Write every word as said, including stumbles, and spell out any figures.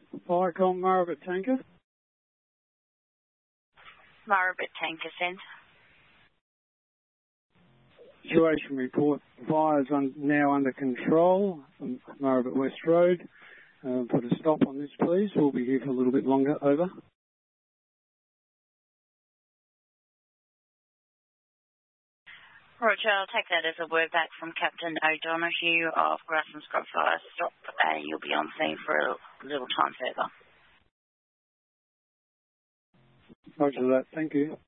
Firecom Maribit Tanker. Maribit Tanker sent. Situation report. Fire's un now under control from Maribit West Road. Uh, put a stop on this, please. We'll be here for a little bit longer. Over. Roger, I'll take that as a word back from Captain O'Donoghue of Grass and Scrub Fire Stop. Uh, you'll be on scene for a little time further. Roger that. Thank you.